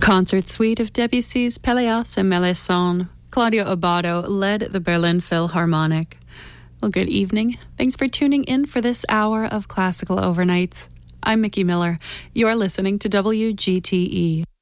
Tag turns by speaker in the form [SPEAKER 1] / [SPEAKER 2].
[SPEAKER 1] Concert suite of Debussy's Pelléas et Melisande. Claudio Abbado led the Berlin Philharmonic. Well, good evening. Thanks for tuning in for this hour of Classical Overnights. I'm Mickey Miller. You're listening to WGTE.